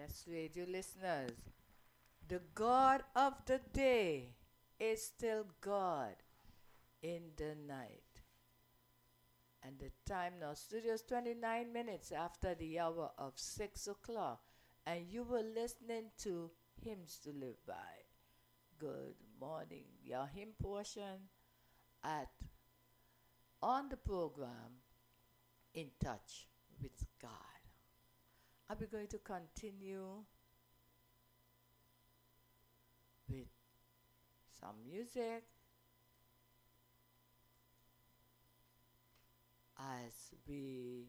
Yes, radio listeners, the God of the day is still God in the night. And the time now, studios 29 minutes after the hour of 6 o'clock. And you were listening to Hymns to Live By. Good morning. Your hymn portion at on the program In Touch with God. Are we going to continue with some music as we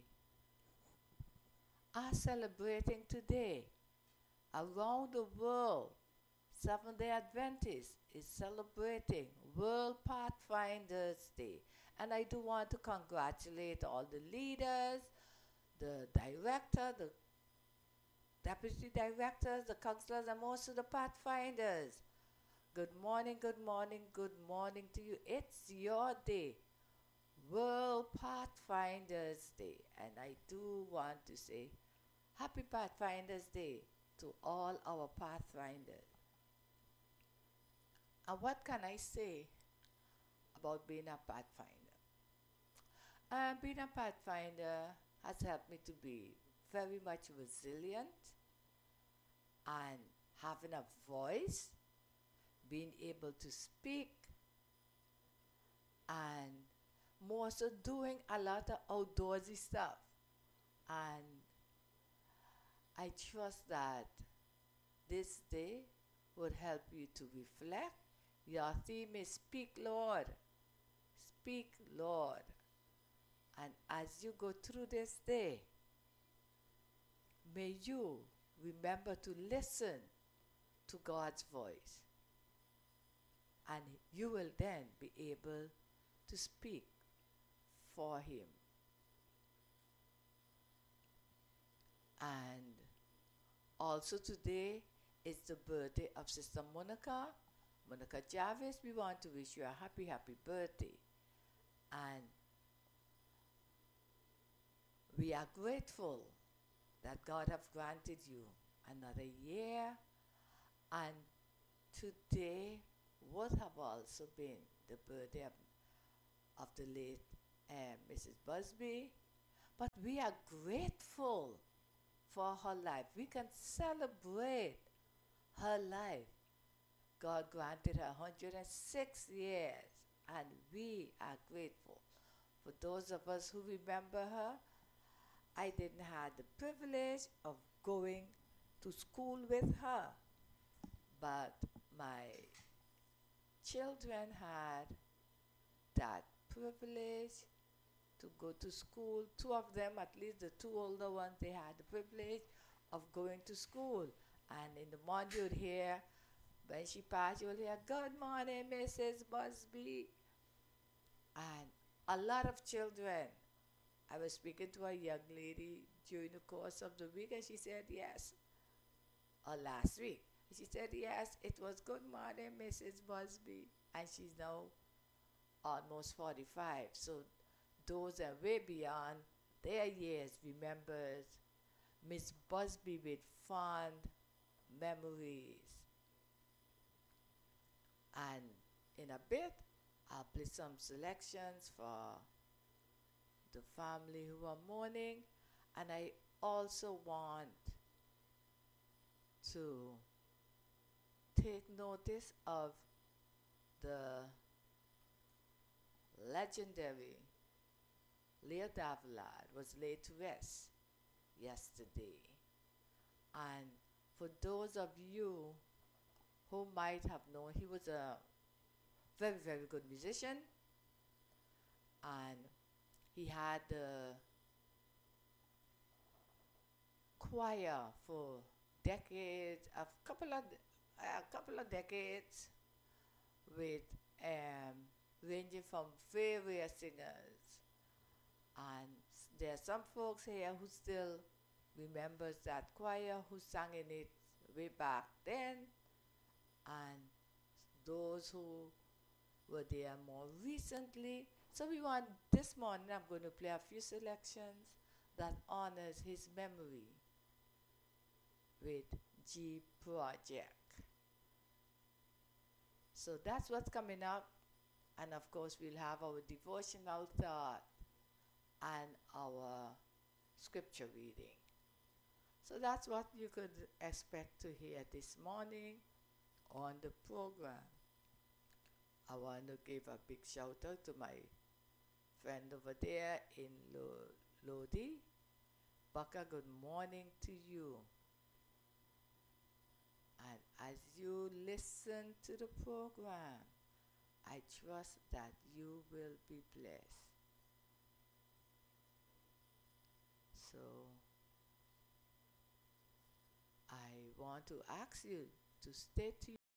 are celebrating today around the world? Seventh day Adventist is celebrating World Pathfinders Day. And I do want to congratulate all the leaders, the director, the deputy directors, the counselors, and most of the Pathfinders. Good morning, good morning, good morning to you. It's your day, World Pathfinders Day. And I do want to say Happy Pathfinders Day to all our Pathfinders. And what can I say about being a Pathfinder? Being a Pathfinder has helped me to be very much resilient and having a voice, being able to speak, and more so doing a lot of outdoorsy stuff. And I trust that this day would help you to reflect. Your theme is Speak, Lord. Speak, Lord. And as you go through this day, may you remember to listen to God's voice. And you will then be able to speak for Him. And also today is the birthday of Sister Monica Jarvis. We want to wish you a happy, happy birthday. And we are grateful that God have granted you another year. And today would have also been the birthday of the late Mrs. Busby. But we are grateful for her life. We can celebrate her life. God granted her 106 years, and we are grateful. For those of us who remember her, I didn't have the privilege of going to school with her, but my children had that privilege to go to school. Two of them, at least the two older ones, they had the privilege of going to school. And in the morning you would hear, when she passed, you would hear, "Good morning, Mrs. Busby." And a lot of children. I was speaking to a young lady during the course of the week, and she said yes. Or last week. She said yes, it was "Good morning, Mrs. Busby." And she's now almost 45. So those are way beyond their years remembers Miss Busby with fond memories. And in a bit, I'll play some selections for the family who are mourning. And I also want to take notice of the legendary Leo Davila was laid to rest yesterday. And for those of you who might have known, he was a very, very good musician. And he had the choir for decades, a couple of decades, with ranging from various singers. And there are some folks here who still remembers that choir, who sang in it way back then, and those who were there more recently. So this morning I'm going to play a few selections that honors his memory. with G Project. So that's what's coming up. And of course, we'll have our devotional thought and our scripture reading. So that's what you could expect to hear this morning on the program. I want to give a big shout out to my friend over there in Lodi. Baka, good morning to you. And as you listen to the program, I trust that you will be blessed. So I want to ask you to stay tuned.